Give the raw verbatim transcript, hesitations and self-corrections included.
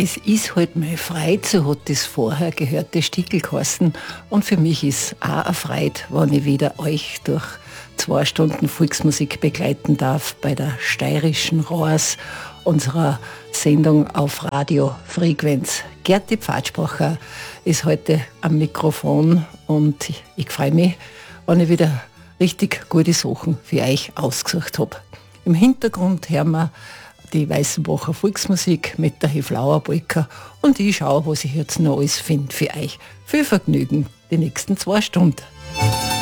Es ist halt meine Freude, so hat das vorher gehört, das Stickel geheißen. Und für mich ist auch eine Freude, wenn ich wieder euch durch zwei Stunden Volksmusik begleiten darf bei der steirischen Rohrs unserer Sendung auf Radio Frequenz. Gerti Pfadspacher ist heute am Mikrofon und ich freue mich, wenn ich wieder richtig gute Sachen für euch ausgesucht habe. Im Hintergrund hören wir die Weißenbacher Volksmusik mit der Heflauer Polka und ich schaue, was ich jetzt noch alles finde für euch. Viel Vergnügen die nächsten zwei Stunden.